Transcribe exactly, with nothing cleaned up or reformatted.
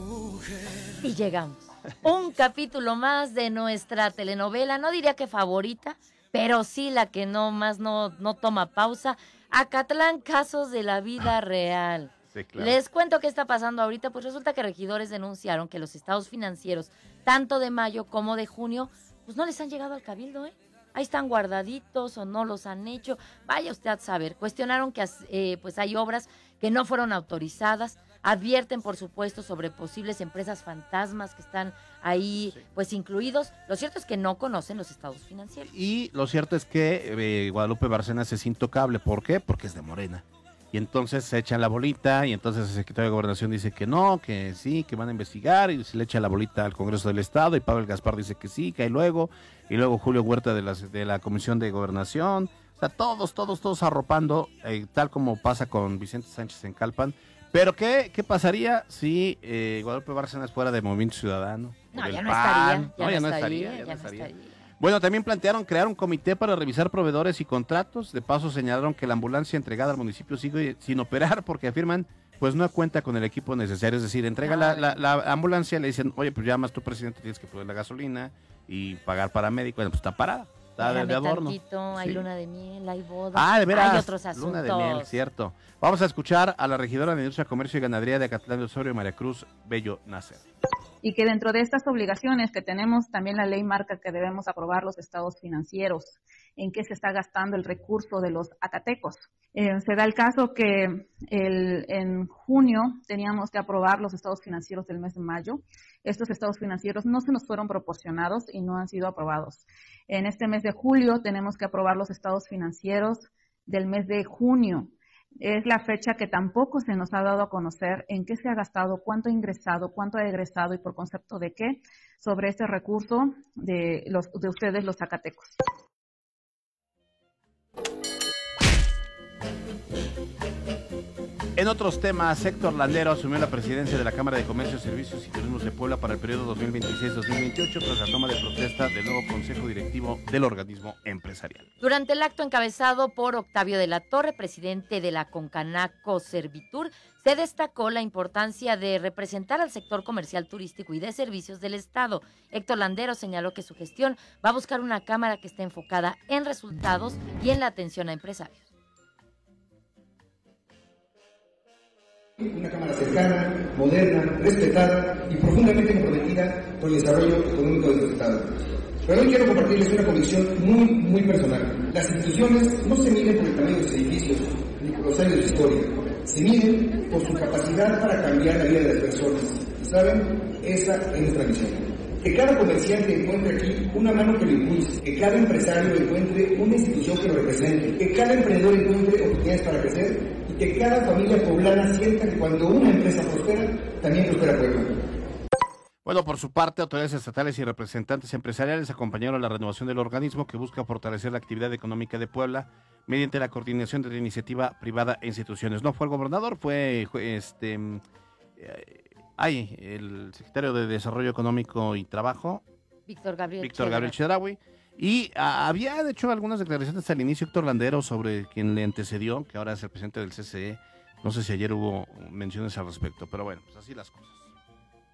Y llegamos. Un capítulo más de nuestra telenovela, no diría que favorita, pero sí la que no más no, no toma pausa. Acatlán, casos de la vida real. Sí, claro. Les cuento qué está pasando ahorita, pues resulta que regidores denunciaron que los estados financieros, tanto de mayo como de junio, pues no les han llegado al cabildo, ¿eh? Ahí están guardaditos o no los han hecho. Vaya usted a saber. Cuestionaron que eh, pues hay obras que no fueron autorizadas. Advierten, por supuesto, sobre posibles empresas fantasmas que están ahí sí. pues incluidos. Lo cierto es que no conocen los estados financieros. Y lo cierto es que eh, Guadalupe Bárcenas es intocable. ¿Por qué? Porque es de Morena. Y entonces se echan la bolita y entonces el secretario de Gobernación dice que no, que sí, que van a investigar y se le echa la bolita al Congreso del Estado y Pablo Gaspar dice que sí, que hay luego, y luego Julio Huerta de la, de la Comisión de Gobernación, o sea, todos, todos, todos arropando, eh, tal como pasa con Vicente Sánchez en Calpan. Pero ¿qué, qué pasaría si eh, Guadalupe Bárcenas fuera de Movimiento Ciudadano? No, ya no, estaría, ya, no, ya no no estaría, estaría, ya ya no estaría. no estaría. Bueno, también plantearon crear un comité para revisar proveedores y contratos. De paso señalaron que la ambulancia entregada al municipio sigue sin operar porque afirman pues no cuenta con el equipo necesario. Es decir, entrega la, la, la ambulancia, le dicen, oye, pues ya más tu presidente tienes que poner la gasolina y pagar paramédico. Bueno, pues está parada, está de, de adorno. Tantito, hay sí. luna de miel, hay bodas, ah, de veras, hay otros asuntos. Luna de miel, cierto. Vamos a escuchar a la regidora de Industria, Comercio y Ganadería de Acatlán de Osorio, María Cruz Bello Nacer. Y que dentro de estas obligaciones que tenemos, también la ley marca que debemos aprobar los estados financieros, en qué se está gastando el recurso de los acatecos. Eh, se da el caso que el, en junio teníamos que aprobar los estados financieros del mes de mayo. Estos estados financieros no se nos fueron proporcionados y no han sido aprobados. En este mes de julio tenemos que aprobar los estados financieros del mes de junio. Es la fecha que tampoco se nos ha dado a conocer en qué se ha gastado, cuánto ha ingresado, cuánto ha egresado y por concepto de qué sobre este recurso de, los, de ustedes los zacatecos. En otros temas, Héctor Landero asumió la presidencia de la Cámara de Comercio, Servicios y Turismo de Puebla para el periodo dos mil veintiséis dos mil veintiocho tras la toma de protesta del nuevo Consejo Directivo del organismo empresarial. Durante el acto encabezado por Octavio de la Torre, presidente de la Concanaco Servitur, se destacó la importancia de representar al sector comercial, turístico y de servicios del Estado. Héctor Landero señaló que su gestión va a buscar una cámara que esté enfocada en resultados y en la atención a empresarios. Una Cámara cercana, moderna, respetada y profundamente comprometida con el desarrollo económico de nuestro Estado. Pero hoy quiero compartirles una convicción muy, muy personal. Las instituciones no se miden por el tamaño de sus edificios ni por los años de historia. Se miden por su capacidad para cambiar la vida de las personas. ¿Y saben? Esa es nuestra misión. Que cada comerciante encuentre aquí una mano que lo impulse, que cada empresario encuentre una institución que lo represente, que cada emprendedor encuentre oportunidades para crecer y que cada familia poblana sienta que cuando una empresa prospera, también prospera Puebla. Bueno, por su parte, autoridades estatales y representantes empresariales acompañaron a la renovación del organismo que busca fortalecer la actividad económica de Puebla mediante la coordinación de la iniciativa privada e instituciones. No fue el gobernador, fue este... Eh, Hay el secretario de Desarrollo Económico y Trabajo, Víctor Gabriel, Víctor Gabriel Chedraui, y a, había de hecho algunas declaraciones al inicio Héctor Landero sobre quien le antecedió, que ahora es el presidente del C C E. No sé si ayer hubo menciones al respecto, pero bueno, pues así las cosas.